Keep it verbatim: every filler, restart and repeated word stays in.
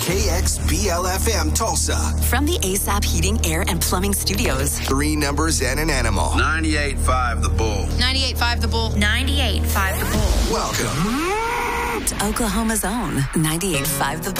K X B L F M Tulsa. From the A S A P Heating, Air, and Plumbing Studios. Three numbers and an animal. ninety-eight point five The Bull. ninety-eight point five The Bull. ninety-eight point five The Bull. Welcome To Oklahoma's own ninety-eight point five The Bull.